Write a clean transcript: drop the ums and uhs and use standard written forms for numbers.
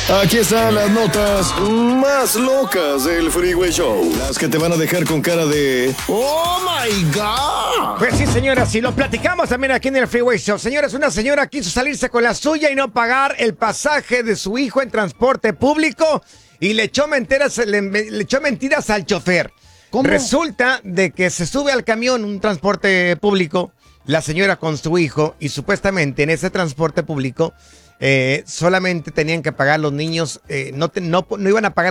Aquí están las notas más locas del Freeway Show. Las que te van a dejar con cara de ¡Oh, my God! Pues sí, señoras, y lo platicamos también aquí en el Freeway Show. Señoras, una señora quiso salirse con la suya y no pagar el pasaje de su hijo en transporte público y le echó mentiras al chofer. ¿Cómo? Resulta de que se sube al camión, un transporte público, la señora con su hijo, y supuestamente en ese transporte público solamente tenían que pagar los niños, no iban a pagar